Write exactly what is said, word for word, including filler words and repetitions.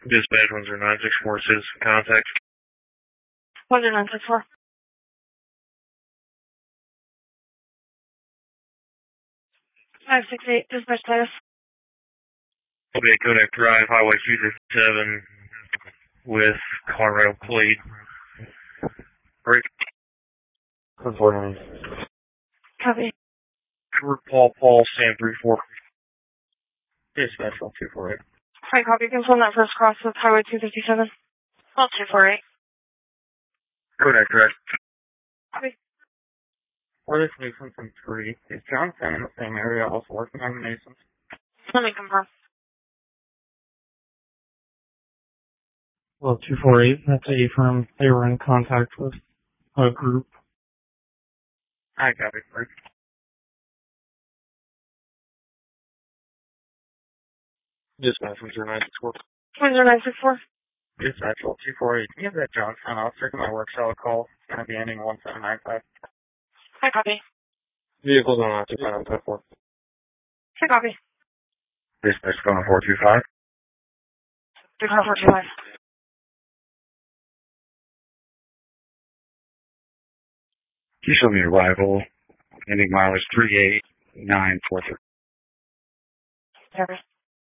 Dispatch one zero nine six four, citizen contact. one zero nine six four. five six eight, dispatch status. Okay, Kodak Drive, Highway two fifty-seven with Colorado plate. Break. Conforming. Copy. Paul Paul, Sam three four. Dispatch one two four eight. Hi, copy. Confirm that first cross with Highway two fifty-seven. one two four eight. Kodak Drive. Copy. Or this Mason from three. Is Johnson in the same area also working on the Masons? Let me confirm. Well, two four eight, that's a firm. They were in contact with a group. I got it, right? Dispatch one zero nine six four. one zero nine six four. Dispatch two four eight. Can you have that Johnson officer to my work cell a call? It's going to be ending one seven nine five. Hi, copy. Vehicles on occupied on ten four. Hi, copy. Dispatch going four two five. three four four two five. Can you show me arrival? Ending mileage three eight nine four three. Service.